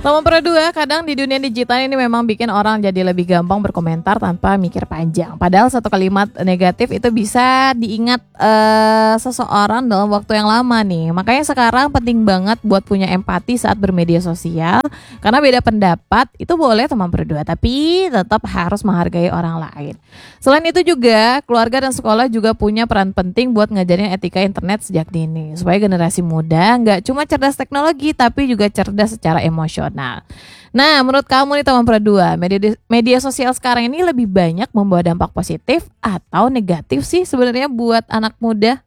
Nomor kedua, kadang di dunia digital ini memang bikin orang jadi lebih gampang berkomentar tanpa mikir panjang. Padahal satu kalimat negatif itu bisa diingat seseorang dalam waktu yang lama nih. Makanya sekarang penting banget buat punya empati saat bermedia sosial. Karena beda pendapat itu boleh teman berdua, tapi tetap harus menghargai orang lain. Selain itu juga, keluarga dan sekolah juga punya peran penting buat ngajarin etika internet sejak dini. Supaya generasi muda nggak cuma cerdas teknologi, tapi juga cerdas secara emosional. Nah, menurut kamu nih teman berdua, media sosial sekarang ini lebih banyak membawa dampak positif atau negatif sih sebenarnya buat anak muda?